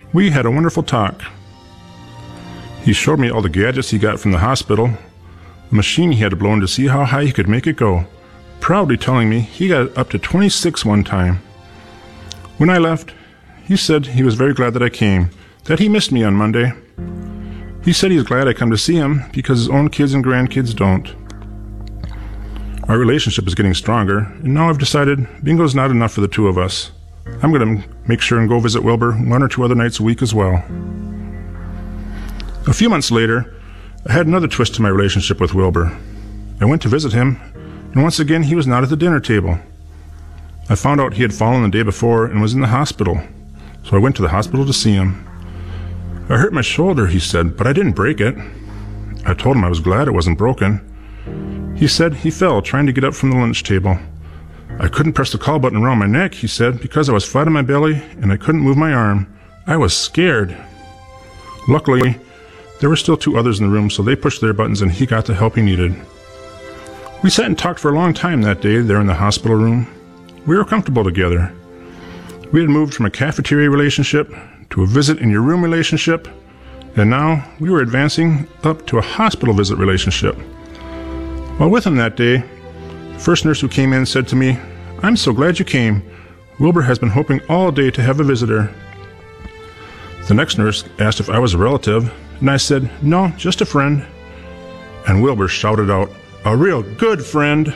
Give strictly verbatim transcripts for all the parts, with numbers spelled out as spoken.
We had a wonderful talk. He showed me all the gadgets he got from the hospital, a machine he had blown to see how high he could make it go, proudly telling me he got up to twenty-six one time. When I left, he said he was very glad that I came, that he missed me on Monday. He said he's glad I come to see him because his own kids and grandkids don't. Our relationship is getting stronger, and now I've decided bingo's not enough for the two of us. I'm going to make sure and go visit Wilbur one or two other nights a week as well. A few months later, I had another twist to my relationship with Wilbur. I went to visit him, and once again he was not at the dinner table. I found out he had fallen the day before and was in the hospital, so I went to the hospital to see him. I hurt my shoulder, he said, but I didn't break it. I told him I was glad it wasn't broken. He said he fell trying to get up from the lunch table. I couldn't press the call button around my neck, he said, because I was flat on my belly and I couldn't move my arm. I was scared. Luckily, there were still two others in the room, so they pushed their buttons and he got the help he needed. We sat and talked for a long time that day there in the hospital room. We were comfortable together. We had moved from a cafeteria relationship to a visit in your room relationship, and now we were advancing up to a hospital visit relationship. While with him that day, the first nurse who came in said to me, "I'm so glad you came. Wilbur has been hoping all day to have a visitor." The next nurse asked if I was a relative, and I said, "No, just a friend." And Wilbur shouted out, "A real good friend."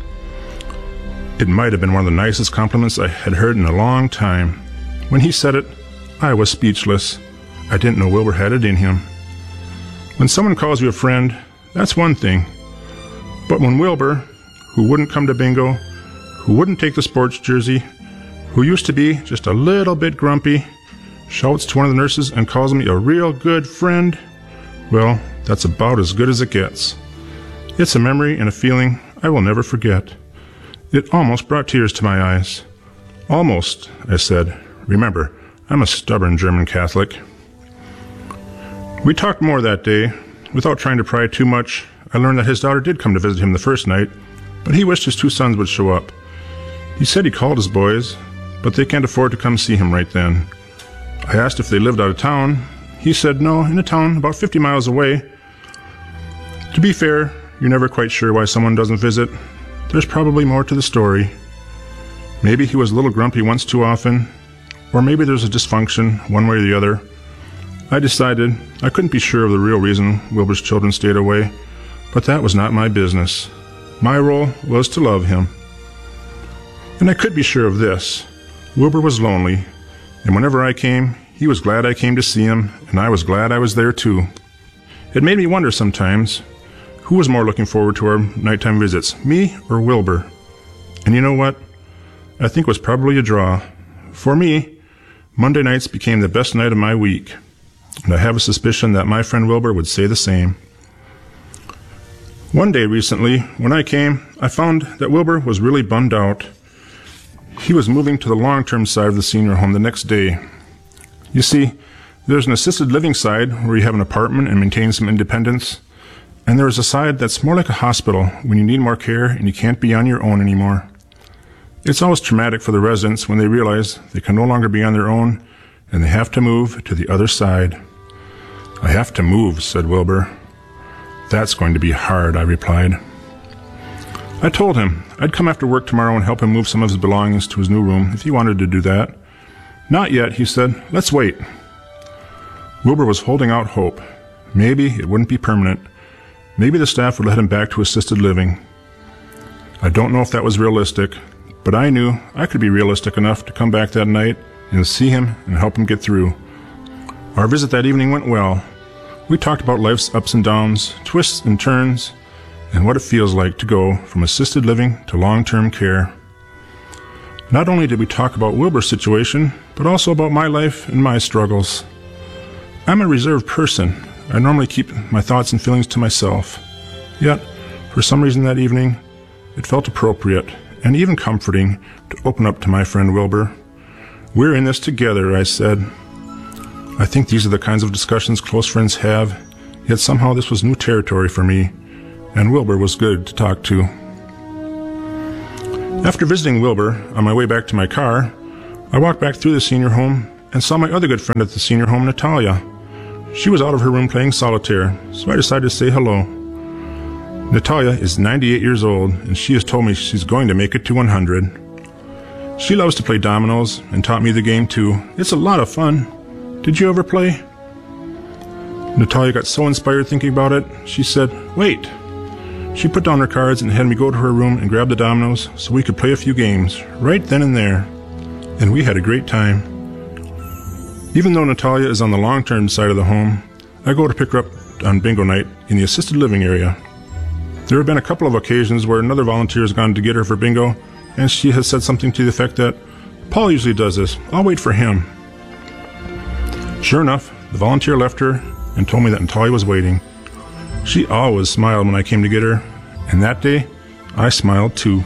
It might have been one of the nicest compliments I had heard in a long time. When he said it, I was speechless. I didn't know Wilbur had it in him. When someone calls you a friend, that's one thing. But when Wilbur, who wouldn't come to bingo, who wouldn't take the sports jersey, who used to be just a little bit grumpy, shouts to one of the nurses and calls me a real good friend, well, that's about as good as it gets. It's a memory and a feeling I will never forget. It almost brought tears to my eyes. Almost, I said. Remember, I'm a stubborn German Catholic. We talked more that day. Without trying to pry too much, I learned that his daughter did come to visit him the first night, but he wished his two sons would show up. He said he called his boys, but they can't afford to come see him right then. I asked if they lived out of town. He said no, in a town about fifty miles away. To be fair, you're never quite sure why someone doesn't visit. There's probably more to the story. Maybe he was a little grumpy once too often, or maybe there's a dysfunction, one way or the other. I decided I couldn't be sure of the real reason Wilbur's children stayed away, but that was not my business. My role was to love him. And I could be sure of this. Wilbur was lonely, and whenever I came, he was glad I came to see him, and I was glad I was there too. It made me wonder sometimes, who was more looking forward to our nighttime visits, me or Wilbur? And you know what? I think it was probably a draw. For me, Monday nights became the best night of my week, and I have a suspicion that my friend Wilbur would say the same. One day recently, when I came, I found that Wilbur was really bummed out. He was moving to the long-term side of the senior home the next day. You see, there's an assisted living side where you have an apartment and maintain some independence, and there is a side that's more like a hospital when you need more care and you can't be on your own anymore. It's always traumatic for the residents when they realize they can no longer be on their own and they have to move to the other side. "I have to move," said Wilbur. "That's going to be hard," I replied. I told him I'd come after work tomorrow and help him move some of his belongings to his new room if he wanted to do that. "Not yet," he said. "Let's wait." Wilbur was holding out hope. Maybe it wouldn't be permanent. Maybe the staff would let him back to assisted living. I don't know if that was realistic, but I knew I could be realistic enough to come back that night and see him and help him get through. Our visit that evening went well. We talked about life's ups and downs, twists and turns, and what it feels like to go from assisted living to long-term care. Not only did we talk about Wilbur's situation, but also about my life and my struggles. I'm a reserved person. I normally keep my thoughts and feelings to myself. Yet, for some reason that evening, it felt appropriate and even comforting to open up to my friend Wilbur. "We're in this together," I said. I think these are the kinds of discussions close friends have, yet somehow this was new territory for me, and Wilbur was good to talk to. After visiting Wilbur, on my way back to my car, I walked back through the senior home and saw my other good friend at the senior home, Natalia. She was out of her room playing solitaire, so I decided to say hello. Natalia is ninety-eight years old, and she has told me she's going to make it to one hundred. She loves to play dominoes and taught me the game too. It's a lot of fun. Did you ever play? Natalia got so inspired thinking about it, she said, "Wait." She put down her cards and had me go to her room and grab the dominoes so we could play a few games, right then and there. And we had a great time. Even though Natalia is on the long-term side of the home, I go to pick her up on bingo night in the assisted living area. There have been a couple of occasions where another volunteer has gone to get her for bingo, and she has said something to the effect that, "Paul usually does this. I'll wait for him." Sure enough, the volunteer left her and told me that Natalia was waiting. She always smiled when I came to get her, and that day, I smiled too.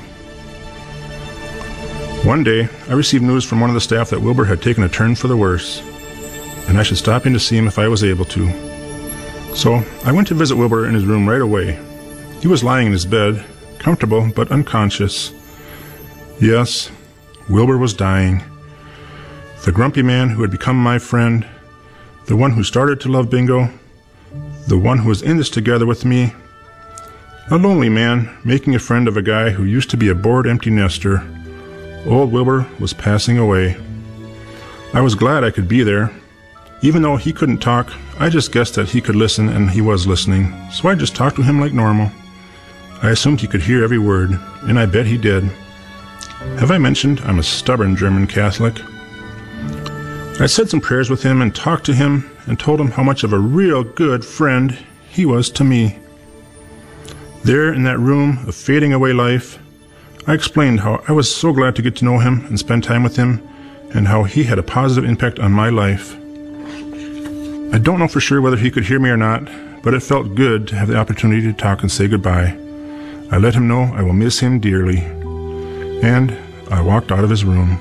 One day, I received news from one of the staff that Wilbur had taken a turn for the worse, and I should stop in to see him if I was able to. So, I went to visit Wilbur in his room right away. He was lying in his bed, comfortable but unconscious. Yes, Wilbur was dying. The grumpy man who had become my friend, the one who started to love bingo, the one who was in this together with me, a lonely man making a friend of a guy who used to be a bored empty nester. Old Wilbur was passing away. I was glad I could be there. Even though he couldn't talk, I just guessed that he could listen, and he was listening, so I just talked to him like normal. I assumed he could hear every word, and I bet he did. Have I mentioned I'm a stubborn German Catholic? I said some prayers with him and talked to him and told him how much of a real good friend he was to me. There in that room of fading away life, I explained how I was so glad to get to know him and spend time with him, and how he had a positive impact on my life. I don't know for sure whether he could hear me or not, but it felt good to have the opportunity to talk and say goodbye. I let him know I will miss him dearly, and I walked out of his room.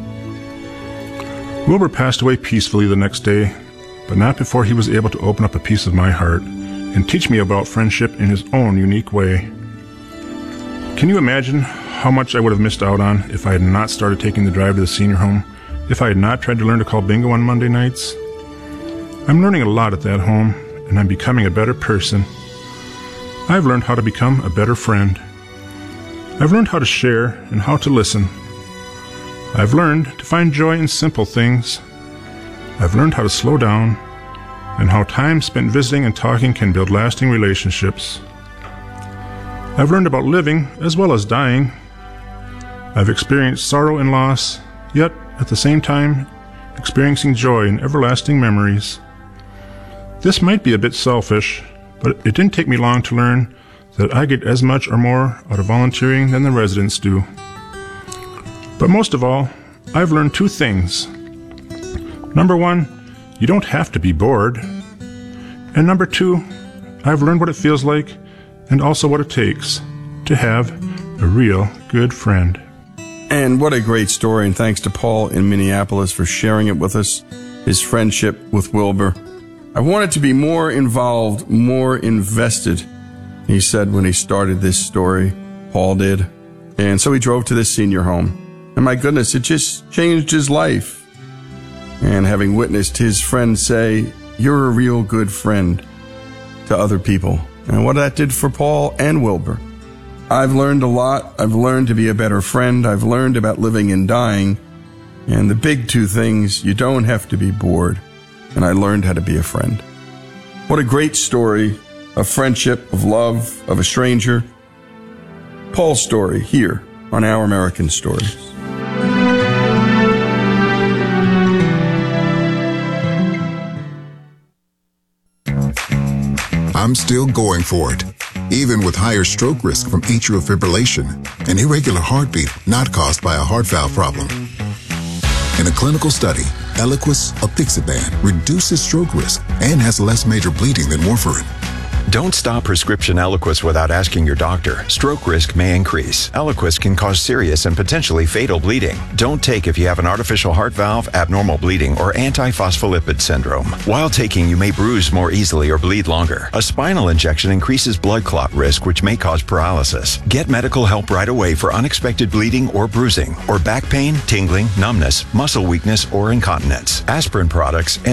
Wilbur passed away peacefully the next day, but not before he was able to open up a piece of my heart and teach me about friendship in his own unique way. Can you imagine how much I would have missed out on if I had not started taking the drive to the senior home, if I had not tried to learn to call bingo on Monday nights? I'm learning a lot at that home, and I'm becoming a better person. I've learned how to become a better friend. I've learned how to share and how to listen. I've learned to find joy in simple things. I've learned how to slow down, and how time spent visiting and talking can build lasting relationships. I've learned about living as well as dying. I've experienced sorrow and loss, yet at the same time experiencing joy and everlasting memories. This might be a bit selfish, but it didn't take me long to learn that I get as much or more out of volunteering than the residents do. But most of all, I've learned two things. Number one, you don't have to be bored. And number two, I've learned what it feels like and also what it takes to have a real good friend. And what a great story, and thanks to Paul in Minneapolis for sharing it with us, his friendship with Wilbur. I wanted to be more involved, more invested, he said when he started this story. Paul did. And so he drove to this senior home. And my goodness, it just changed his life. And having witnessed his friend say, "You're a real good friend," to other people, and what that did for Paul and Wilbur. I've learned a lot. I've learned to be a better friend. I've learned about living and dying. And the big two things, you don't have to be bored. And I learned how to be a friend. What a great story of friendship, of love, of a stranger. Paul's story here on Our American Stories. I'm still going for it, even with higher stroke risk from atrial fibrillation, an irregular heartbeat not caused by a heart valve problem. In a clinical study, Eliquis apixaban reduces stroke risk and has less major bleeding than warfarin. Don't stop prescription Eliquis without asking your doctor. Stroke risk may increase. Eliquis can cause serious and potentially fatal bleeding. Don't take if you have an artificial heart valve, abnormal bleeding, or antiphospholipid syndrome. While taking, you may bruise more easily or bleed longer. A spinal injection increases blood clot risk, which may cause paralysis. Get medical help right away for unexpected bleeding or bruising, or back pain, tingling, numbness, muscle weakness, or incontinence. Aspirin products and